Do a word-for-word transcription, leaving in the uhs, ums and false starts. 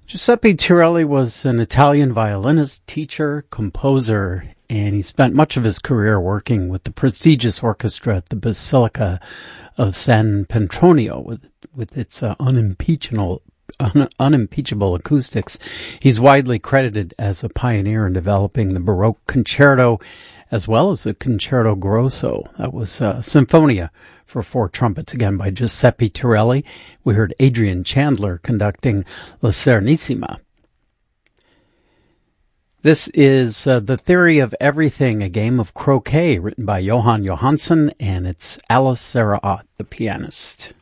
Giuseppe Torelli was an Italian violinist, teacher, composer, and he spent much of his career working with the prestigious orchestra at the Basilica of San Petronio with, with its uh, unimpeachable, un, unimpeachable acoustics. He's widely credited as a pioneer in developing the Baroque concerto as well as the Concerto Grosso. That was uh, Sinfonia for four trumpets, again by Giuseppe Torelli. We heard Adrian Chandler conducting La Serenissima. This is uh, The Theory of Everything, a game of croquet written by Johan Johansson, and it's Alice Sarah Ott, the pianist.